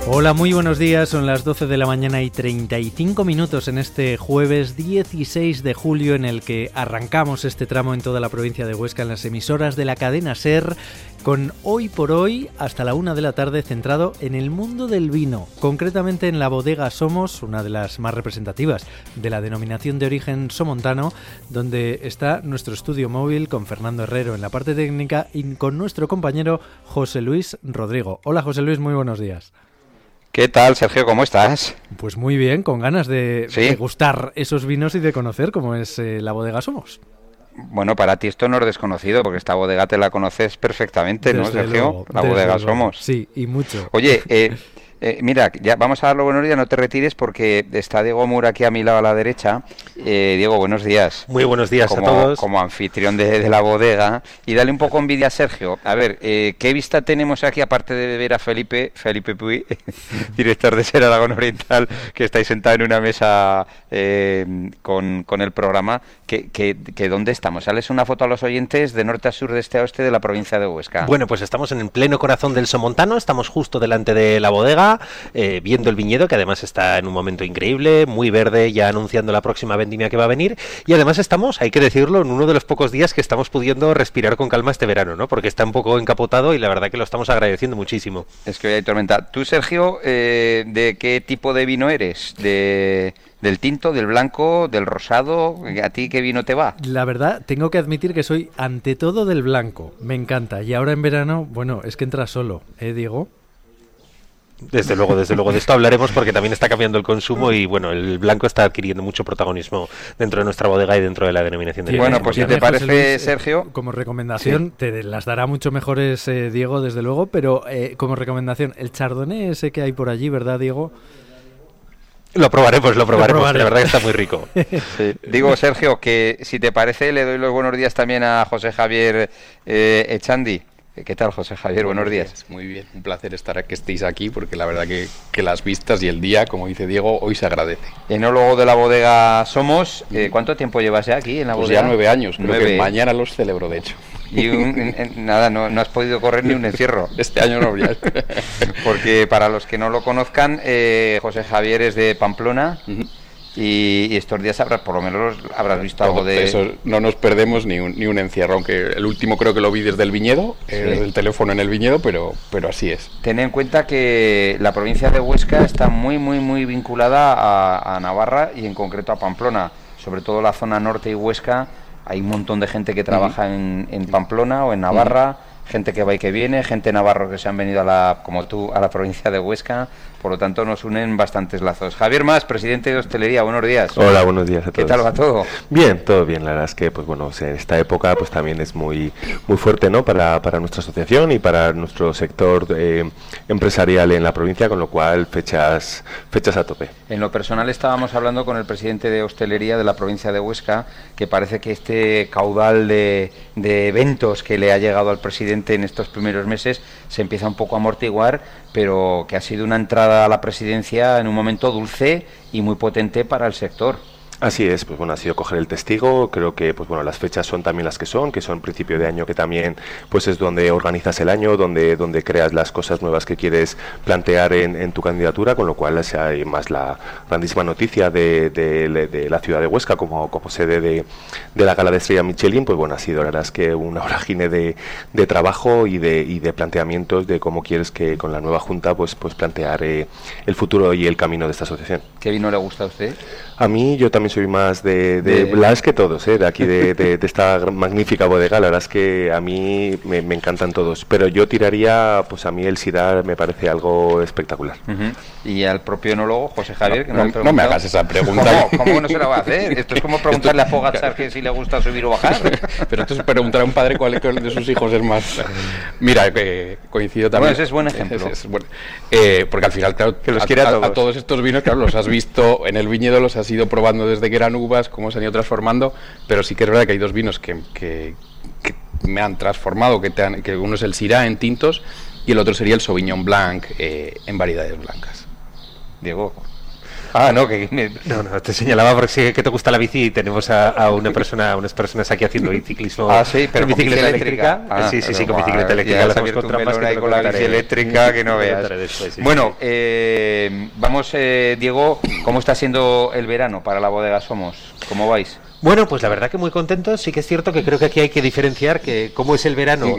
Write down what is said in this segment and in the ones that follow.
Hola, muy buenos días, son las 12 de la mañana y 35 minutos en este jueves 16 de julio en el que arrancamos este tramo en toda la provincia de Huesca en las emisoras de la cadena SER con Hoy por Hoy hasta la 1 de la tarde centrado en el mundo del vino, concretamente en la bodega Somos, una de las más representativas de la denominación de origen somontano, donde está nuestro estudio móvil con Fernando Herrero en la parte técnica y con nuestro compañero José Luis Rodrigo. Hola José Luis, muy buenos días. ¿Qué tal, Sergio? ¿Cómo estás? Pues muy bien, con ganas de degustar esos vinos y de conocer cómo es la bodega Somos. Bueno, para ti esto no es desconocido, porque esta bodega te la conoces perfectamente, ¿no, Sergio? Luego, la bodega Somos. Sí, y mucho. Oye, mira, ya vamos a dar los buenos días, no te retires porque está Diego Mura aquí a mi lado a la derecha. Diego, buenos días. Muy buenos días a todos. Como anfitrión de la bodega. Y dale un poco envidia a Sergio. A ver, ¿qué vista tenemos aquí, aparte de ver a Felipe Puy, director de SER Aragón Oriental, que estáis sentado en una mesa con el programa? Que ¿dónde estamos? ¿Sales una foto a los oyentes de norte a sur, de este a oeste de la provincia de Huesca? Bueno, pues estamos en el pleno corazón del Somontano, estamos justo delante de la bodega, viendo el viñedo, que además está en un momento increíble, muy verde, ya anunciando la próxima vendimia que va a venir, y además estamos, hay que decirlo, en uno de los pocos días que estamos pudiendo respirar con calma este verano, ¿no? Porque está un poco encapotado y la verdad que lo estamos agradeciendo muchísimo. Es que hoy hay tormenta. Tú, Sergio, ¿de qué tipo de vino eres? ¿Del tinto, del blanco, del rosado? ¿A ti qué vino te va? La verdad, tengo que admitir que soy ante todo del blanco. Me encanta. Y ahora en verano, bueno, es que entra solo, Diego? Desde luego, de esto hablaremos porque también está cambiando el consumo y bueno, el blanco está adquiriendo mucho protagonismo dentro de nuestra bodega y dentro de la denominación de Bueno, pues si te parece, Luis, Sergio... Como recomendación, sí, te las dará mucho mejores, Diego, desde luego, pero como recomendación, el chardonnay ese que hay por allí, ¿verdad, Diego? Lo probaremos, la verdad que está muy rico. Sí. Digo, Sergio, que si te parece, le doy los buenos días también a José Javier Echandi. ¿Qué tal, José Javier? Buenos días. Muy bien, un placer que estéis aquí, porque la verdad que las vistas y el día, como dice Diego, hoy se agradece. Enólogo de la bodega Somos, ¿cuánto tiempo llevas ya aquí en la bodega? Pues ya 9 años, creo que mañana los celebro, de hecho. Y nada, no has podido correr ni un encierro. Este año no, ya. Porque para los que no lo conozcan, José Javier es de Pamplona. Y estos días por lo menos habrás visto algo de... Eso, no nos perdemos ni un encierro, aunque el último creo que lo vi desde el viñedo, sí, desde el teléfono en el viñedo, pero así es. Ten en cuenta que la provincia de Huesca está muy vinculada a Navarra y en concreto a Pamplona, sobre todo la zona norte y Huesca. Hay un montón de gente que trabaja en Pamplona o en Navarra, gente que va y que viene, gente navarro que se han venido como tú, a la provincia de Huesca. Por lo tanto, nos unen bastantes lazos. Javier Mas, presidente de Hostelería, buenos días. Hola, buenos días a todos. ¿Qué tal va todo? Bien, todo bien. La verdad es que, pues bueno, en esta época pues también es muy fuerte, ¿no? Para nuestra asociación y para nuestro sector empresarial en la provincia, con lo cual fechas a tope. En lo personal estábamos hablando con el presidente de Hostelería de la provincia de Huesca, que parece que este caudal de eventos que le ha llegado al presidente en estos primeros meses se empieza un poco a amortiguar, pero que ha sido una entrada a la presidencia en un momento dulce y muy potente para el sector. Así es, pues bueno, ha sido coger el testigo. Creo que pues bueno, las fechas son también las que son principio de año, que también pues es donde organizas el año, donde creas las cosas nuevas que quieres plantear en tu candidatura, con lo cual hay más la grandísima noticia de la ciudad de Huesca como sede de la gala de Estrella Michelin. Pues bueno, ha sido la verdad es que una vorágine de trabajo y de planteamientos de cómo quieres que con la nueva junta pues plantear el futuro y el camino de esta asociación. ¿Qué vino le gusta a usted? A mí, yo también soy más de la es que todos, de aquí de esta magnífica bodega. La verdad es que a mí me encantan todos, pero yo tiraría, pues a mí el Syrah me parece algo espectacular. Y al propio enólogo, José Javier, que no me hagas esa pregunta. ¿Cómo no se la va a hacer? Esto es como preguntarle a Pogačar que si le gusta subir o bajar. Pero esto es preguntar a un padre cuál de sus hijos es más... Mira, coincido también. Bueno, ese es buen ejemplo. Porque al final, claro, que los quiere a todos estos vinos, claro, los has visto en el viñedo, los has ido probando desde que eran uvas, cómo se han ido transformando, pero sí que es verdad que hay dos vinos que me han transformado, que uno es el Syrah en tintos y el otro sería el Sauvignon Blanc en variedades blancas. Diego. No, No, te señalaba porque sí que te gusta la bici y tenemos a unas personas aquí haciendo ciclismo. Sí, pero con bicicleta eléctrica. Sí, con bicicleta eléctrica. Lo hemos con trampas que con la bici eléctrica que no veas. Bueno, vamos, Diego, ¿cómo está siendo el verano para la bodega Somos? ¿Cómo vais? Bueno, pues la verdad que muy contentos. Sí que es cierto que creo que aquí hay que diferenciar que cómo es el verano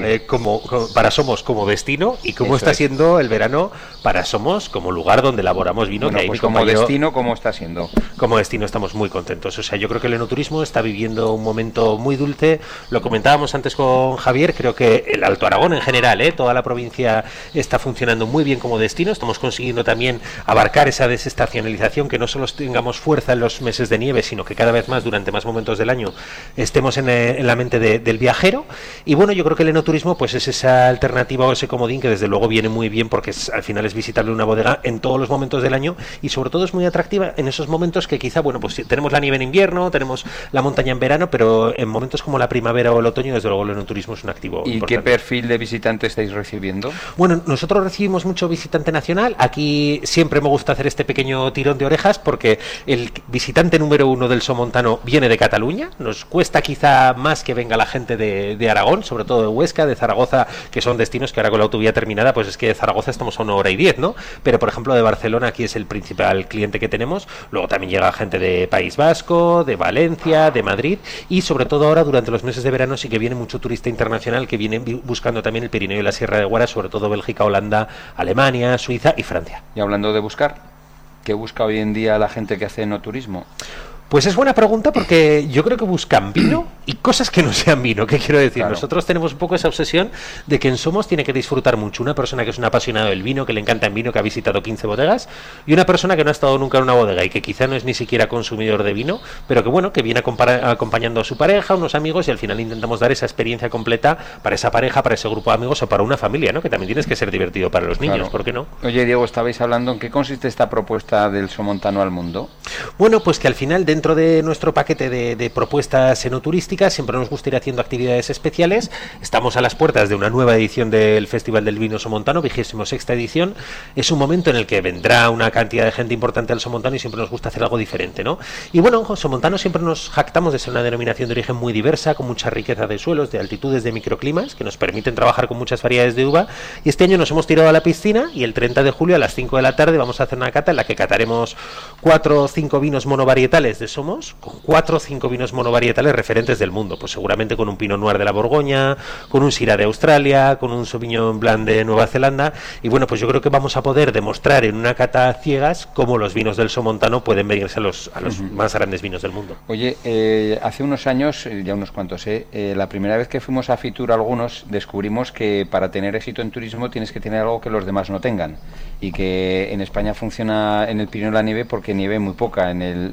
para Somos como destino y cómo está siendo el verano para Somos como lugar donde elaboramos vino. Bueno, que pues como destino, ¿cómo está siendo? Como destino estamos muy contentos. O sea, yo creo que el enoturismo está viviendo un momento muy dulce. Lo comentábamos antes con Javier, creo que el Alto Aragón en general, toda la provincia está funcionando muy bien como destino. Estamos consiguiendo también abarcar esa desestacionalización, que no solo tengamos fuerza en los meses de nieve, sino que cada vez más durante más momentos del año estemos en la mente del viajero. Y bueno, yo creo que el enoturismo pues es esa alternativa o ese comodín que desde luego viene muy bien, porque al final es visitable una bodega en todos los momentos del año y sobre todo es muy atractiva en esos momentos que quizá, bueno, pues tenemos la nieve en invierno, tenemos la montaña en verano, pero en momentos como la primavera o el otoño, desde luego el enoturismo es un activo importante. ¿Qué perfil de visitante estáis recibiendo? Bueno, nosotros recibimos mucho visitante nacional. Aquí siempre me gusta hacer este pequeño tirón de orejas porque el visitante número 1 del Somontano viene de Cataluña. Nos cuesta quizá más que venga la gente de Aragón, sobre todo de Huesca, de Zaragoza, que son destinos que ahora con la autovía terminada, pues es que de Zaragoza estamos a 1 hora y 10, ¿no? Pero por ejemplo de Barcelona aquí es el principal cliente que tenemos. Luego también llega gente de País Vasco, de Valencia, de Madrid y sobre todo ahora durante los meses de verano sí que viene mucho turista internacional que viene buscando también el Pirineo y la Sierra de Guara, sobre todo Bélgica, Holanda, Alemania, Suiza y Francia. Y hablando de buscar, ¿qué busca hoy en día la gente que hace enoturismo? Pues es buena pregunta porque yo creo que buscan vino y cosas que no sean vino. ¿Qué quiero decir? Claro. Nosotros tenemos un poco esa obsesión de que en Somos tiene que disfrutar mucho una persona que es un apasionado del vino, que le encanta el vino, que ha visitado 15 bodegas, y una persona que no ha estado nunca en una bodega y que quizá no es ni siquiera consumidor de vino, pero que bueno, que viene acompañando a su pareja, unos amigos, y al final intentamos dar esa experiencia completa para esa pareja, para ese grupo de amigos o para una familia, ¿no? Que también tienes que ser divertido para los niños, claro. ¿Por qué no? Oye, Diego, estabais hablando, ¿en qué consiste esta propuesta del Somontano al mundo? Bueno, pues que al final dentro de nuestro paquete de propuestas enoturísticas siempre nos gusta ir haciendo actividades especiales. Estamos a las puertas de una nueva edición del Festival del Vino Somontano, 26ª edición. Es un momento en el que vendrá una cantidad de gente importante al Somontano y siempre nos gusta hacer algo diferente, ¿no? Y bueno, en Somontano siempre nos jactamos de ser una denominación de origen muy diversa, con mucha riqueza de suelos, de altitudes, de microclimas, que nos permiten trabajar con muchas variedades de uva. Y este año nos hemos tirado a la piscina y el 30 de julio a las 5 de la tarde vamos a hacer una cata en la que cataremos 4 o 5 vinos monovarietales de Somos, con 4 o 5 vinos monovarietales referentes del mundo, pues seguramente con un Pinot Noir de la Borgoña, con un Syrah de Australia, con un Sauvignon Blanc de Nueva Zelanda, y bueno, pues yo creo que vamos a poder demostrar en una cata ciegas cómo los vinos del Somontano pueden medirse a los más grandes vinos del mundo. Oye, hace unos años, ya unos cuantos, la primera vez que fuimos a Fitur algunos, descubrimos que para tener éxito en turismo tienes que tener algo que los demás no tengan, y que en España funciona en el Pirineo la nieve porque nieve muy poca,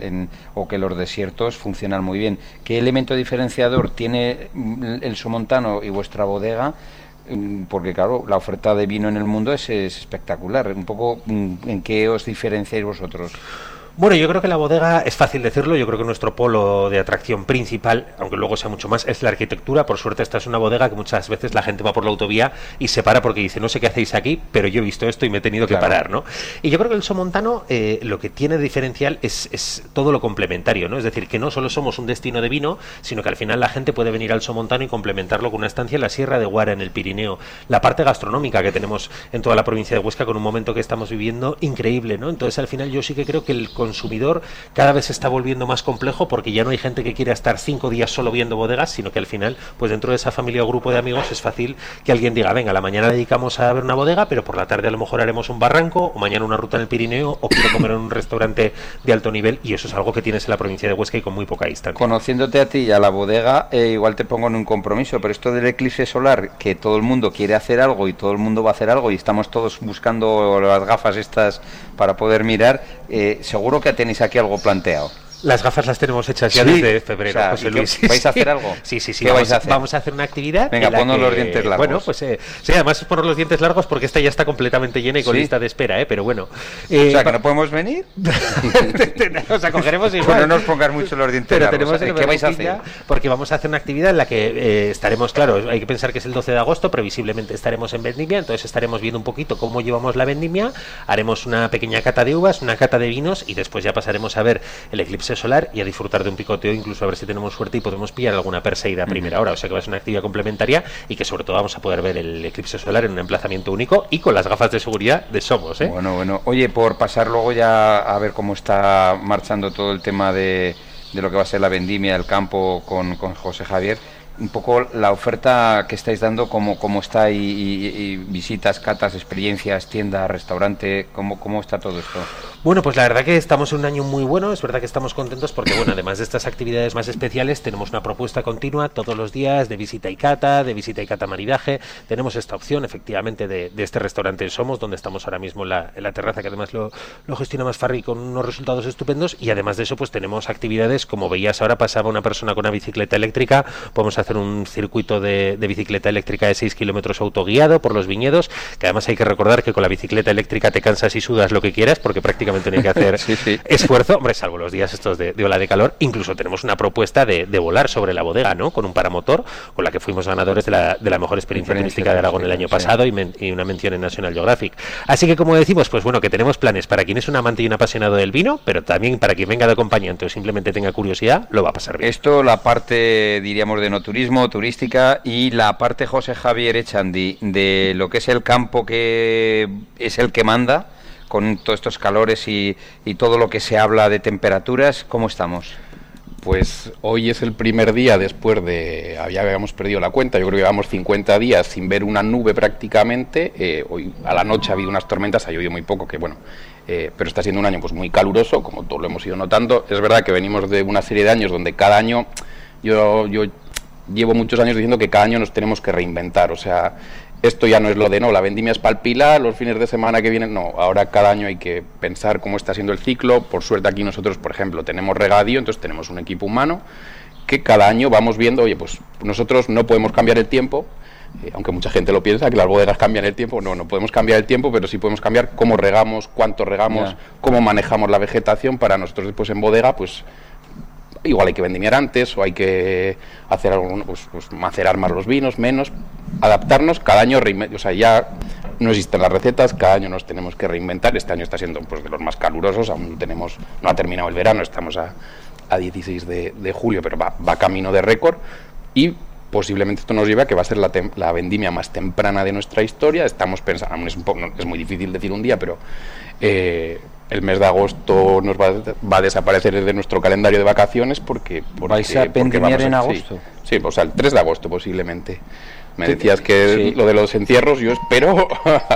o que los desiertos funcionan muy bien. ¿Qué elemento diferenciador tiene el Somontano y vuestra bodega? Porque claro, la oferta de vino en el mundo es espectacular. Un poco, ¿en qué os diferenciáis vosotros? Bueno, yo creo que la bodega, es fácil decirlo, yo creo que nuestro polo de atracción principal, aunque luego sea mucho más, es la arquitectura. Por suerte esta es una bodega que muchas veces la gente va por la autovía y se para porque dice, no sé qué hacéis aquí, pero yo he visto esto y me he tenido que parar, ¿no? Y yo creo que el Somontano lo que tiene de diferencial es todo lo complementario, ¿no? Es decir, que no solo somos un destino de vino, sino que al final la gente puede venir al Somontano y complementarlo con una estancia en la Sierra de Guara, en el Pirineo. La parte gastronómica que tenemos en toda la provincia de Huesca con un momento que estamos viviendo increíble, ¿no? Entonces al final yo sí que creo que el consumidor cada vez se está volviendo más complejo porque ya no hay gente que quiera estar 5 días solo viendo bodegas, sino que al final, pues dentro de esa familia o grupo de amigos es fácil que alguien diga, venga, la mañana dedicamos a ver una bodega, pero por la tarde a lo mejor haremos un barranco, o mañana una ruta en el Pirineo, o quiero comer en un restaurante de alto nivel, y eso es algo que tienes en la provincia de Huesca y con muy poca distancia. Conociéndote a ti y a la bodega, igual te pongo en un compromiso, pero esto del eclipse solar, que todo el mundo quiere hacer algo y todo el mundo va a hacer algo y estamos todos buscando las gafas estas para poder mirar, seguro que tenéis aquí algo planteado. Las gafas las tenemos hechas ya desde febrero, o sea, José Luis. ¿vais a hacer algo? Sí. ¿Qué vais a hacer? Vamos a hacer una actividad. Venga, ponnos los dientes largos. Bueno, pues sí, además es poner los dientes largos porque esta ya está completamente llena y con lista de espera, pero bueno. O sea, que no podemos venir. O sea, cogeremos igual. Pues no nos pongas mucho los dientes pero largos. tenemos ¿Qué vais a hacer? Porque vamos a hacer una actividad en la que estaremos, claro, hay que pensar que es el 12 de agosto, previsiblemente estaremos en vendimia, entonces estaremos viendo un poquito cómo llevamos la vendimia, haremos una pequeña cata de uvas, una cata de vinos y después ya pasaremos a ver el eclipse solar y a disfrutar de un picoteo, incluso a ver si tenemos suerte y podemos pillar alguna perseida a primera hora, o sea que va a ser una actividad complementaria y que sobre todo vamos a poder ver el eclipse solar en un emplazamiento único y con las gafas de seguridad de Somos, ¿eh? Bueno, oye, por pasar luego ya a ver cómo está marchando todo el tema de lo que va a ser la vendimia, el campo con José Javier, un poco la oferta que estáis dando, cómo está y visitas, catas, experiencias, tienda, restaurante, cómo está todo esto. Bueno, pues la verdad que estamos en un año muy bueno, es verdad que estamos contentos porque, bueno, además de estas actividades más especiales, tenemos una propuesta continua todos los días de visita y cata maridaje, tenemos esta opción efectivamente de este restaurante en Somos, donde estamos ahora mismo en la terraza, que además lo gestiona Masfarri con unos resultados estupendos, y además de eso pues tenemos actividades, como veías ahora pasaba una persona con una bicicleta eléctrica, podemos hacer un circuito de bicicleta eléctrica de 6 kilómetros autoguiado por los viñedos, que además hay que recordar que con la bicicleta eléctrica te cansas y sudas lo que quieras, porque prácticamente tiene que hacer esfuerzo, hombre, salvo los días estos de ola de calor. Incluso tenemos una propuesta de volar sobre la bodega, ¿no? Con un paramotor, con la que fuimos ganadores de la mejor experiencia turística de Aragón el año pasado y una mención en National Geographic. Así que, como decimos, pues bueno, que tenemos planes para quien es un amante y un apasionado del vino, pero también para quien venga de acompañante o simplemente tenga curiosidad, lo va a pasar bien. Esto, la parte, diríamos, de no turismo, turística, y la parte, José Javier Echandi, de lo que es el campo, que es el que manda, con todos estos calores y todo lo que se habla de temperaturas, ¿cómo estamos? Pues hoy es el primer día después de... Ya habíamos perdido la cuenta, yo creo que llevamos 50 días sin ver una nube prácticamente. Hoy a la noche ha habido unas tormentas, ha llovido muy poco, que bueno... pero está siendo un año pues muy caluroso, como todos lo hemos ido notando. Es verdad que venimos de una serie de años donde cada año... Yo llevo muchos años diciendo que cada año nos tenemos que reinventar, o sea... Esto ya no es lo de la vendimia es palpila, los fines de semana que vienen, no, ahora cada año hay que pensar cómo está siendo el ciclo. Por suerte aquí nosotros, por ejemplo, tenemos regadío, entonces tenemos un equipo humano que cada año vamos viendo, oye, pues nosotros no podemos cambiar el tiempo, aunque mucha gente lo piensa, que las bodegas cambian el tiempo, no podemos cambiar el tiempo, pero sí podemos cambiar cómo regamos, cuánto regamos, cómo manejamos la vegetación para nosotros después en bodega, pues... Igual hay que vendimiar antes o hay que hacer algo, pues macerar más los vinos, menos, adaptarnos cada año, o sea, ya no existen las recetas, cada año nos tenemos que reinventar. Este año está siendo pues de los más calurosos, aún no ha terminado el verano, estamos a 16 de julio, pero va camino de récord y posiblemente esto nos lleve a que va a ser la vendimia más temprana de nuestra historia. Estamos pensando, es muy difícil decir un día, pero el mes de agosto nos va a desaparecer de nuestro calendario de vacaciones porque ¿vais a vendimiar en agosto? Sí, o sea, el 3 de agosto posiblemente. Me decías que lo de los encierros, yo espero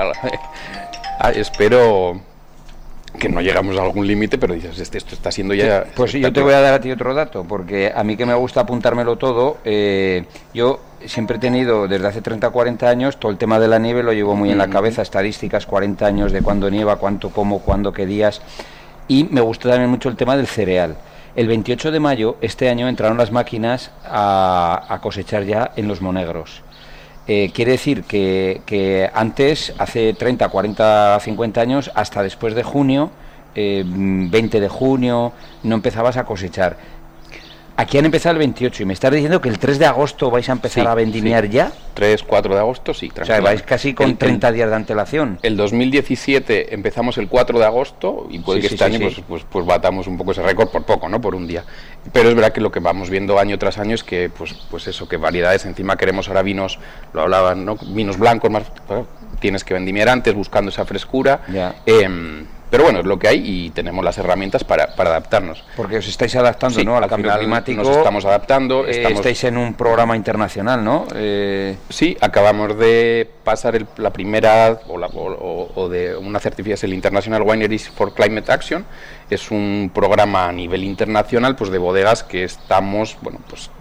que no llegamos a algún límite, pero dices, esto está siendo ya... Pues yo te voy a dar a ti otro dato, porque a mí que me gusta apuntármelo todo, yo siempre he tenido, desde hace 30 o 40 años, todo el tema de la nieve lo llevo muy en la cabeza, estadísticas, 40 años de cuándo nieva, cuánto, cómo, cuándo, qué días, y me gusta también mucho el tema del cereal. El 28 de mayo, este año, entraron las máquinas a cosechar ya en los Monegros. Quiere decir que antes, hace 30, 40, 50 años, hasta después de junio, 20 de junio, no empezabas a cosechar. Aquí han empezado el 28 y me estás diciendo que el 3 de agosto vais a empezar a vendimiar ya. 3, 4 de agosto, sí. O sea, vais casi con 30 días de antelación. El 2017 empezamos el 4 de agosto y puede que este año pues batamos un poco ese récord por poco, ¿no? Por un día. Pero es verdad que lo que vamos viendo año tras año es que pues eso, que variedades, encima queremos ahora vinos, lo hablaban, ¿no? Vinos blancos más, bueno, tienes que vendimiar antes buscando esa frescura. Ya. Pero bueno, es lo que hay y tenemos las herramientas para adaptarnos. Porque os estáis adaptando, ¿no? Al cambio climático. Nos estamos adaptando. Estáis en un programa internacional, ¿no? Sí, acabamos de pasar la primera o de una certificación, el International Wineries for Climate Action. Es un programa a nivel internacional, pues de bodegas que estamos, bueno, pues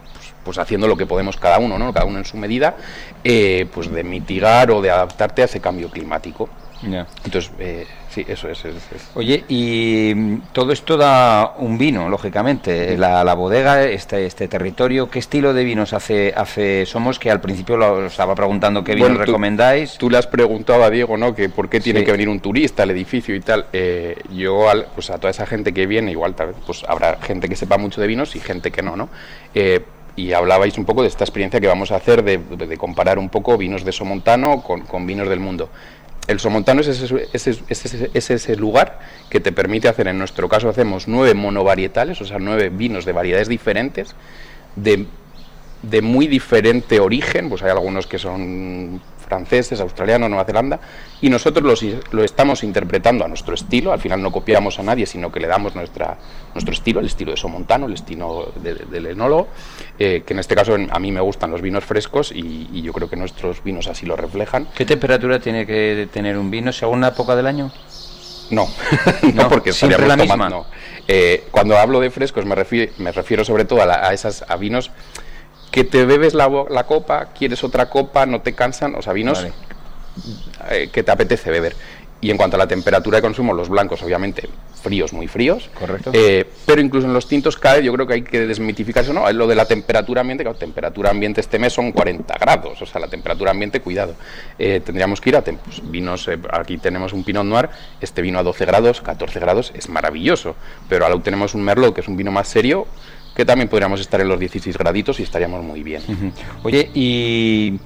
pues haciendo lo que podemos cada uno, ¿no? Cada uno en su medida, pues de mitigar o de adaptarte a ese cambio climático. Ya. Entonces, sí, eso es. Oye, y todo esto da un vino, lógicamente. La bodega, este territorio, ¿qué estilo de vinos hace Somos? Que al principio lo estaba preguntando qué vinos recomendáis. Tú le has preguntado a Diego, ¿no? Que por qué tiene que venir un turista al edificio y tal. Yo, pues a toda esa gente que viene, igual tal vez, pues habrá gente que sepa mucho de vinos y gente que no. Y hablabais un poco de esta experiencia que vamos a hacer de comparar un poco vinos de Somontano con vinos del mundo. El Somontano es ese lugar que te permite hacer, en nuestro caso hacemos 9 monovarietales, o sea 9 vinos de variedades diferentes, de muy diferente origen, pues hay algunos que son franceses, australianos, Nueva Zelanda, y nosotros lo estamos interpretando a nuestro estilo. Al final no copiamos a nadie, sino que le damos nuestro estilo, el estilo de Somontano, el estilo del enólogo, que en este caso a mí me gustan los vinos frescos y yo creo que nuestros vinos así lo reflejan. ¿Qué temperatura tiene que tener un vino según la época del año? No, no, porque siempre la misma. No. Cuando hablo de frescos me refiero sobre todo a vinos que te bebes la copa, quieres otra copa, no te cansan, o sea, vinos que te apetece beber. Y en cuanto a la temperatura de consumo, los blancos, obviamente, fríos, muy fríos. Correcto. Pero incluso en los tintos yo creo que hay que desmitificar eso, ¿no? Lo de la temperatura ambiente, claro, temperatura ambiente este mes son 40 grados, o sea, la temperatura ambiente, cuidado. Tendríamos que ir a vinos, aquí tenemos un Pinot Noir, este vino a 12 grados, 14 grados, es maravilloso. Pero ahora tenemos un Merlot, que es un vino más serio, que también podríamos estar en los 16 graditos y estaríamos muy bien. Oye, y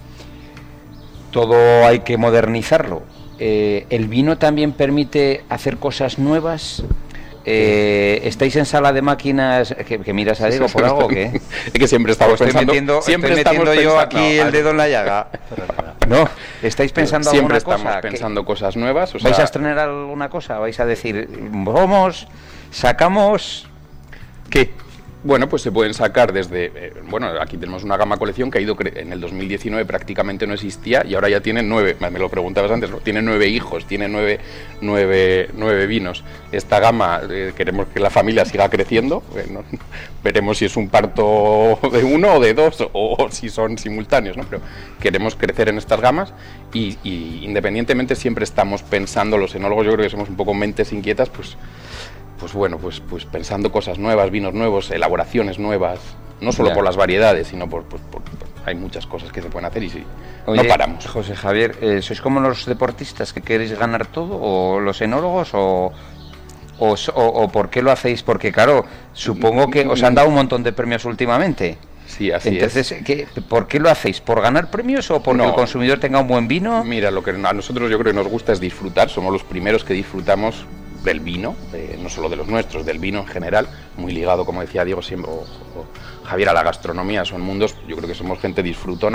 todo hay que modernizarlo. ¿El vino también permite hacer cosas nuevas? ¿Estáis en sala de máquinas? ¿Que miras a Diego por algo o qué? Es que siempre estamos pensando... Siempre estoy metiendo yo aquí el dedo en la llaga. No, ¿estáis pensando siempre alguna cosa? Siempre estamos pensando cosas nuevas. ¿Vais a estrenar alguna cosa? ¿Vais a decir, sacamos... ¿Qué? Bueno, pues se pueden sacar desde... aquí tenemos una gama colección que ha ido... En el 2019 prácticamente no existía y ahora ya tiene 9... Me lo preguntabas antes, ¿no? Tiene 9 hijos, tiene 9 vinos. Esta gama, queremos que la familia siga creciendo. Veremos si es un parto de 1 o de 2 o si son simultáneos, ¿no? Pero queremos crecer en estas gamas y independientemente siempre estamos pensando, los enólogos yo creo que somos un poco mentes inquietas, pues pensando cosas nuevas, vinos nuevos, elaboraciones nuevas, no solo por las variedades, sino por hay muchas cosas que se pueden hacer y sí, no paramos. José Javier, ¿sois como los deportistas que queréis ganar todo, o los enólogos, o por qué lo hacéis? Porque claro, supongo que os han dado un montón de premios últimamente. Sí, así Entonces, es. ¿por qué lo hacéis? ¿Por ganar premios o porque el consumidor tenga un buen vino? Mira, lo que a nosotros yo creo que nos gusta es disfrutar, somos los primeros que disfrutamos del vino, no solo de los nuestros, del vino en general, muy ligado, como decía Diego siempre, o Javier, a la gastronomía. Son mundos, yo creo que somos gente disfrutona,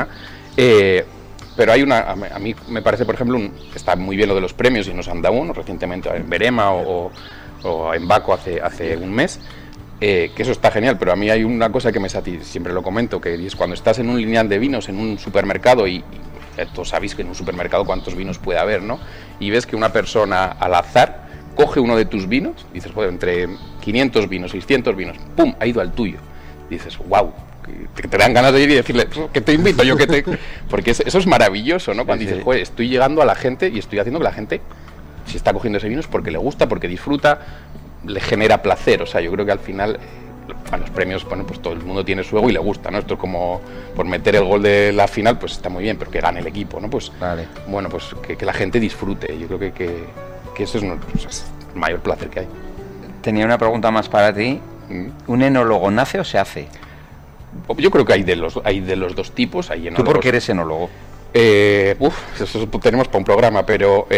pero hay a mí me parece, por ejemplo, está muy bien lo de los premios y nos han dado uno recientemente en Berema o en Baco hace un mes, que eso está genial, pero a mí hay una cosa que siempre lo comento, que es cuando estás en un lineal de vinos en un supermercado y todos sabéis que en un supermercado cuántos vinos puede haber, ¿no? Y ves que una persona al azar coge uno de tus vinos, dices, joder, entre 500 vinos, 600 vinos, ¡pum!, ha ido al tuyo. Dices, wow, que te dan ganas de ir y decirle, que te invito yo, porque eso es maravilloso, ¿no? Cuando dices, joder, estoy llegando a la gente y estoy haciendo que la gente, si está cogiendo ese vino es porque le gusta, porque disfruta, le genera placer. O sea, yo creo que al final, a los premios, pues todo el mundo tiene su ego y le gusta, ¿no? Esto es como por meter el gol de la final, pues está muy bien, pero que gane el equipo, ¿no? Pues, bueno, pues que la gente disfrute. Yo creo que eso es el mayor placer que hay. Tenía una pregunta más para ti. ¿Un enólogo nace o se hace? Yo creo que hay de los dos tipos. Hay enólogos. ¿Tú por qué eres enólogo? Eso tenemos para un programa, pero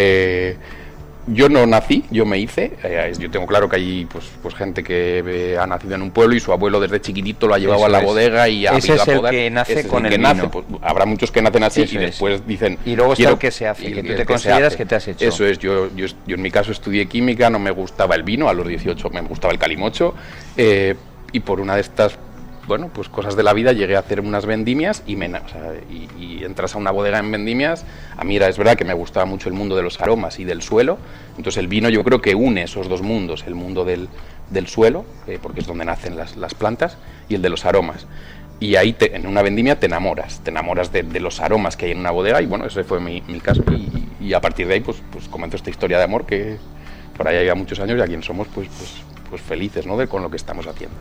yo no nací, yo me hice. Yo tengo claro que hay pues gente que ha nacido en un pueblo y su abuelo desde chiquitito lo ha llevado a la bodega y ha ese es el que nace con el vino. Pues, habrá muchos que nacen así y después dicen... Y luego está el que se hace, que tú te consideras que te has hecho. Eso es, yo en mi caso estudié química, no me gustaba el vino, a los 18 me gustaba el calimocho, y por una de estas cosas de la vida llegué a hacer unas vendimias y entras a una bodega en vendimias. A mí es verdad que me gustaba mucho el mundo de los aromas y del suelo, entonces el vino yo creo que une esos dos mundos, el mundo del suelo, porque es donde nacen las plantas, y el de los aromas. y ahí en una vendimia te enamoras de los aromas que hay en una bodega, y bueno, ese fue mi caso, y a partir de ahí pues comenzó esta historia de amor que por ahí ya muchos años, y aquí somos pues felices, ¿no?, con lo que estamos haciendo.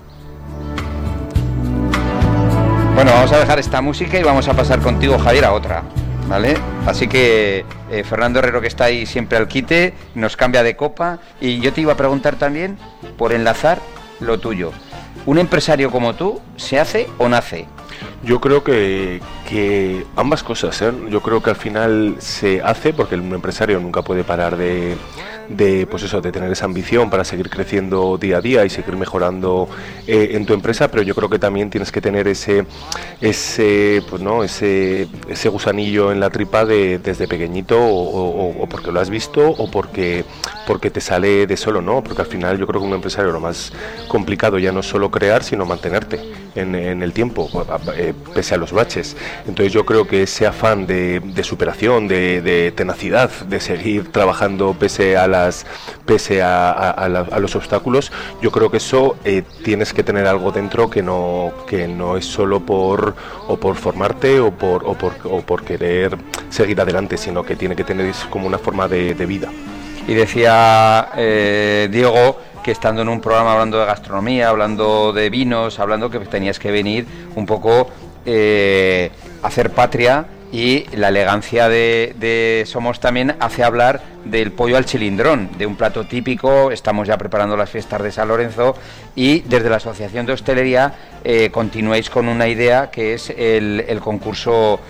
Bueno, vamos a dejar esta música y vamos a pasar contigo, Javier, a otra, ¿vale? Así que Fernando Herrero, que está ahí siempre al quite, nos cambia de copa, y yo te iba a preguntar también, por enlazar lo tuyo. ¿Un empresario como tú se hace o nace? Yo creo que ambas cosas, ¿eh? Yo creo que al final se hace, porque un empresario nunca puede parar de pues eso, de tener esa ambición para seguir creciendo día a día y seguir mejorando en tu empresa, pero yo creo que también tienes que tener ese gusanillo en la tripa desde pequeñito, o porque lo has visto, o porque te sale de solo, ¿no? Porque al final yo creo que un empresario lo más complicado ya no es solo crear, sino mantenerte en el tiempo, pese a los baches. Entonces yo creo que ese afán de superación, de tenacidad, de seguir trabajando pese a los obstáculos, yo creo que eso tienes que tener algo dentro que no es solo por formarte o por querer seguir adelante, sino que tiene que tener como una forma de vida. Y decía Diego que estando en un programa hablando de gastronomía, hablando de vinos, hablando que tenías que venir un poco a hacer patria, y la elegancia de Somos también hace hablar del pollo al chilindrón, de un plato típico. Estamos ya preparando las fiestas de San Lorenzo, y desde la Asociación de Hostelería continuáis con una idea que es el concurso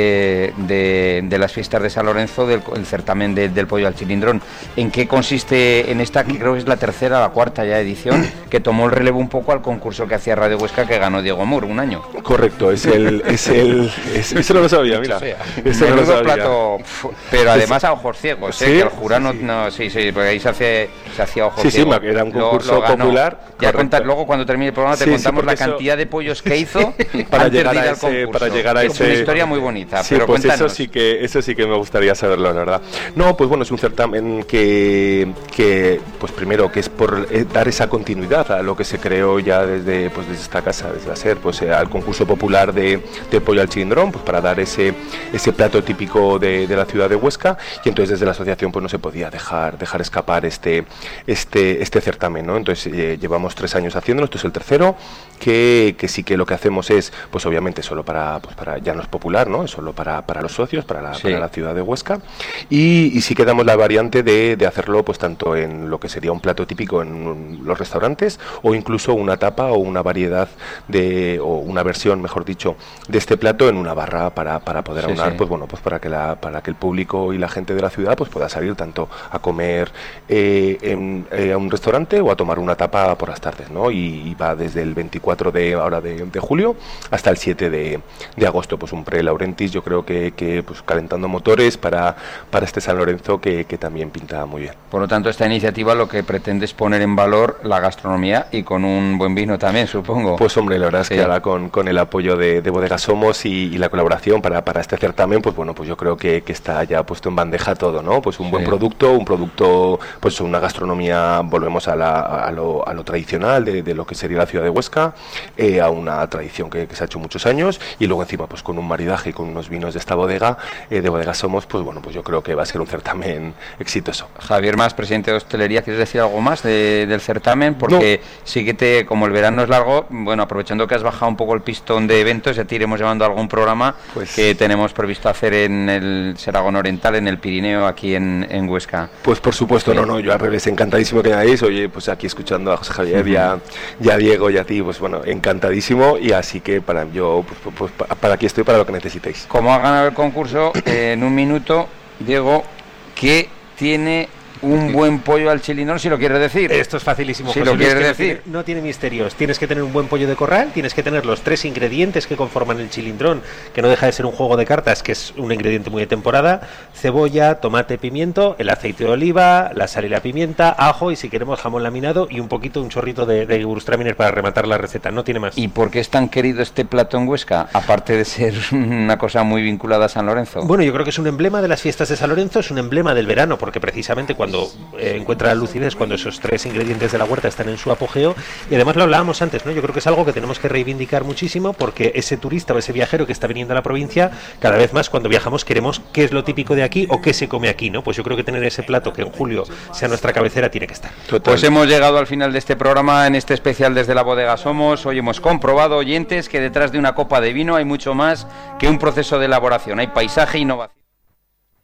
de las fiestas de San Lorenzo, el certamen del pollo al chilindrón. ¿En qué consiste en esta, que creo que es la tercera o la cuarta ya edición, que tomó el relevo un poco al concurso que hacía Radio Huesca, que ganó Diego Moore un año? Correcto, eso no lo sabía, mira. Eso no lo sabía. Plato, pero además a ojos ciegos, ¿sí? Que el jurado sí, porque ahí se hacía ojos ciegos. Sí, era un concurso popular. Ya luego cuando termine el programa te contamos la cantidad de pollos que hizo para llegar a ese. Es una historia muy bonita. Sí, pero pues cuéntanos. eso sí que me gustaría saberlo, la verdad. No, pues bueno, es un certamen que pues primero que es por dar esa continuidad a lo que se creó ya desde esta casa, desde la SER, pues al concurso popular de pollo al chilindrón, pues para dar ese plato típico de la ciudad de Huesca, y entonces desde la asociación pues no se podía dejar escapar este certamen, ¿no? Entonces llevamos 3 años haciéndolo, esto es el tercero, que sí que lo que hacemos es, pues obviamente solo para ya no es popular, ¿no? Es solo para los socios, para la ciudad de Huesca, y sí que damos la variante de hacerlo pues tanto en lo que sería un plato típico en los restaurantes, o incluso una tapa o una variedad o una versión, mejor dicho, de este plato en una barra para poder aunar, pues bueno, pues para que el público y la gente de la ciudad pues pueda salir tanto a comer a un restaurante o a tomar una tapa por las tardes, ¿no? Y va desde el 24 de julio hasta el 7 de agosto, pues un pre-Laurentis, yo creo que pues calentando motores para este San Lorenzo que también pinta muy bien. Por lo tanto, esta iniciativa lo que pretende es poner en valor la gastronomía, y con un buen vino también, supongo. Pues hombre, la verdad es que ahora con el apoyo de Bodegas Somos y la colaboración para este certamen, pues bueno, pues yo creo que está ya puesto en bandeja todo, ¿no? Pues un buen producto, pues una gastronomía, volvemos a lo tradicional de lo que sería la ciudad de Huesca, a una tradición que se ha hecho muchos años, y luego encima pues con un maridaje y con unos vinos de esta bodega, de Bodegas Somos, pues bueno, pues yo creo que va a ser un certamen exitoso. Javier Mas, presidente de Hostelería, ¿quieres decir algo más del certamen? Porque sí que como el verano es largo, bueno, aprovechando que has bajado un poco el pistón de eventos, ya te iremos llevando a algún programa que tenemos previsto hacer en el Seragón Oriental, en el Pirineo, aquí en Huesca. Pues por supuesto, yo al revés, encantadísimo que hayáis, oye, pues aquí escuchando a José Javier y a Diego y a ti, pues bueno, encantadísimo, y así que para aquí estoy para lo que necesitéis. Como ha ganado el concurso, en un minuto, Diego, ¿qué tiene un buen pollo al chilindrón, si lo quieres decir? Esto es facilísimo, si José lo Luis, quieres decir. No tiene misterios. Tienes que tener un buen pollo de corral, tienes que tener los 3 ingredientes que conforman el chilindrón, que no deja de ser un juego de cartas, que es un ingrediente muy de temporada: cebolla, tomate, pimiento, el aceite de oliva, la sal y la pimienta, ajo, y si queremos jamón laminado, y un chorrito de Gewürztraminer para rematar la receta. No tiene más. ¿Y por qué es tan querido este plato en Huesca, aparte de ser una cosa muy vinculada a San Lorenzo? Bueno, yo creo que es un emblema de las fiestas de San Lorenzo, es un emblema del verano, porque precisamente cuando cuando encuentra la lucidez, cuando esos 3 ingredientes de la huerta están en su apogeo. Y además lo hablábamos antes, ¿no? Yo creo que es algo que tenemos que reivindicar muchísimo, porque ese turista o ese viajero que está viniendo a la provincia, cada vez más cuando viajamos queremos qué es lo típico de aquí o qué se come aquí, ¿no? Pues yo creo que tener ese plato que en julio sea nuestra cabecera tiene que estar. Total. Pues hemos llegado al final de este programa, en este especial desde la Bodega Somos. Hoy hemos comprobado, oyentes, que detrás de una copa de vino hay mucho más que un proceso de elaboración. Hay paisaje e innovación.